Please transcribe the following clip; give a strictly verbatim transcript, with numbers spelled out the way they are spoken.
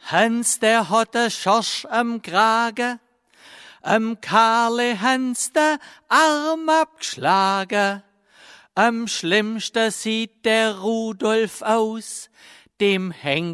Hans, der hatte Schorsch am Krage, am Karle Hans der Arm abgeschlagen. Am schlimmsten sieht der Rudolf aus, dem hängt